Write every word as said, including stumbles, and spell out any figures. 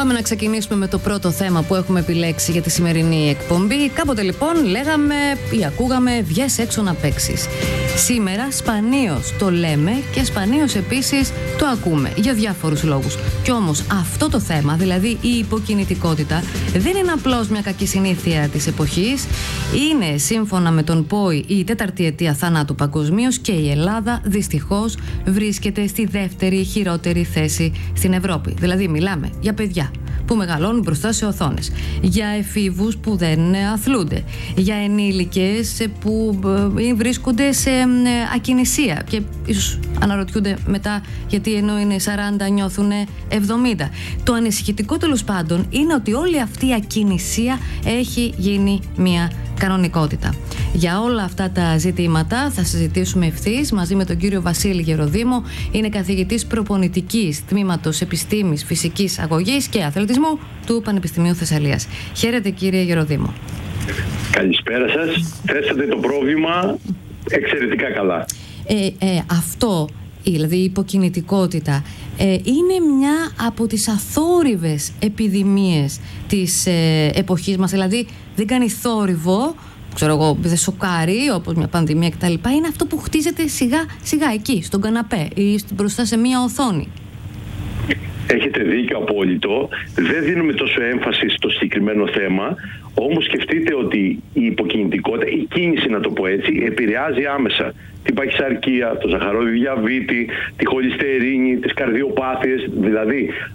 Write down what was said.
Πάμε να ξεκινήσουμε με το πρώτο θέμα που έχουμε επιλέξει για τη σημερινή εκπομπή. Κάποτε λοιπόν λέγαμε ή ακούγαμε βγες έξω να παίξεις. Σήμερα σπανίως το λέμε και σπανίως επίσης το ακούμε για διάφορους λόγους. Κι όμως αυτό το θέμα, δηλαδή η υποκινητικότητα, δεν είναι απλώς μια κακή συνήθεια της εποχής. Είναι σύμφωνα με τον ΠΟΗ η τέταρτη αιτία θανάτου παγκοσμίως και η Ελλάδα δυστυχώς βρίσκεται στη δεύτερη χειρότερη θέση στην Ευρώπη. Δηλαδή μιλάμε για παιδιά που μεγαλώνουν μπροστά σε οθόνες, για εφήβους που δεν αθλούνται, για ενήλικες που βρίσκονται σε ακινησία και ίσως αναρωτιούνται μετά γιατί ενώ είναι σαράντα νιώθουν εβδομήντα. Το ανησυχητικό τέλος πάντων είναι ότι όλη αυτή η ακινησία έχει γίνει μια κανονικότητα. Για όλα αυτά τα ζητήματα θα συζητήσουμε ευθύς μαζί με τον κύριο Βασίλη Γεροδήμο. Είναι καθηγητής προπονητικής τμήματος Επιστήμης Φυσικής Αγωγής και Αθλητισμού του Πανεπιστημίου Θεσσαλίας. Χαίρετε κύριε Γεροδήμο. Καλησπέρα σας. Θέσατε το πρόβλημα εξαιρετικά καλά. Ε, ε, αυτό, δηλαδή η υποκινητικότητα, ε, είναι μια από τις αθόρυβες επιδημίες της ε, εποχής μας. Δηλαδή δεν κάνει θόρυβο, ξέρω εγώ, δεν σοκάρει όπως μια πανδημία κτλ. Είναι αυτό που χτίζεται σιγά σιγά εκεί, στον καναπέ ή μπροστά σε μια οθόνη. Έχετε δίκιο απόλυτο. Δεν δίνουμε τόσο έμφαση στο συγκεκριμένο θέμα. Όμως σκεφτείτε ότι η υποκινητικότητα, η κίνηση να το πω έτσι, επηρεάζει άμεσα την παχυσαρκία, το ζαχαρόδι διαβήτη, τη χολυστερίνη, τις καρδιοπάθειες. Δηλαδή